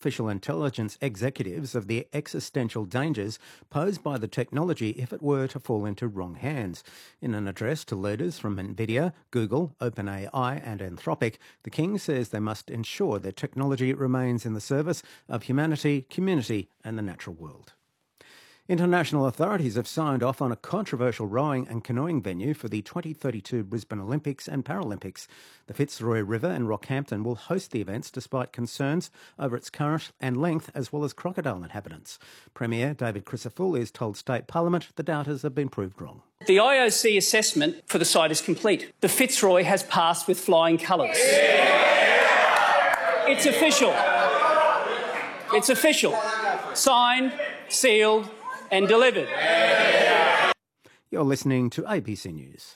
artificial intelligence executives of the existential dangers posed by the technology if it were to fall into wrong hands. In an address to leaders from NVIDIA, Google, OpenAI and Anthropic, the King says they must ensure their technology remains in the service of humanity, community and the natural world. International authorities have signed off on a controversial rowing and canoeing venue for the 2032 Brisbane Olympics and Paralympics. The Fitzroy River in Rockhampton will host the events despite concerns over its current and length as well as crocodile inhabitants. Premier David Crisafulli has told State Parliament the doubters have been proved wrong. The IOC assessment for the site is complete. The Fitzroy has passed with flying colours. It's official. It's official. Signed, sealed and delivered. You're listening to ABC News.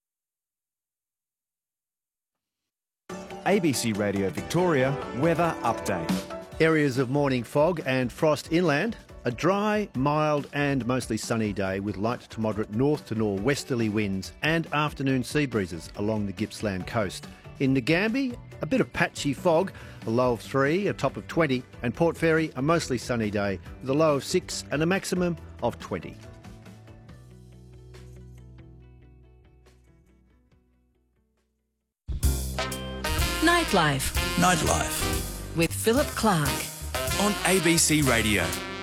ABC Radio Victoria weather update. Areas of morning fog and frost inland. A dry, mild and mostly sunny day with light to moderate north to northwesterly winds and afternoon sea breezes along the Gippsland coast. In Ngambie, a bit of patchy fog, a low of 3, a top of 20, and Port Fairy, a mostly sunny day with a low of 6 and a maximum of 20. Nightlife Nightlife with Philip Clark on ABC Radio.